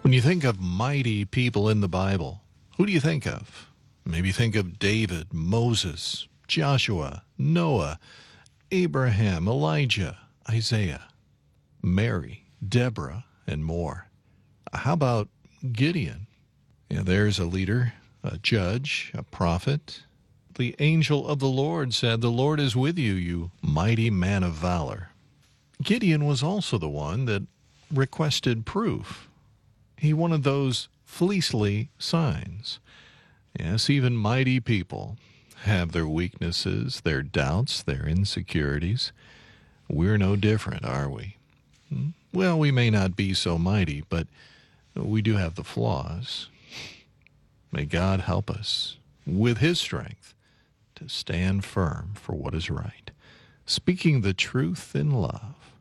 When you think of mighty people in the Bible, who do you think of? Maybe think of David, Moses, Joshua, Noah, Abraham, Elijah, Isaiah, Mary, Deborah, and more. How about Gideon? Yeah, there's a leader, a judge, a prophet. The angel of the Lord said, "The Lord is with you, you mighty man of valor." Gideon was also the one that requested proof. He wanted those fleecely signs. Yes, even mighty people have their weaknesses, their doubts, their insecurities. We're no different, are we? Well, we may not be so mighty, but we do have the flaws. May God help us with His strength to stand firm for what is right, speaking the truth in love.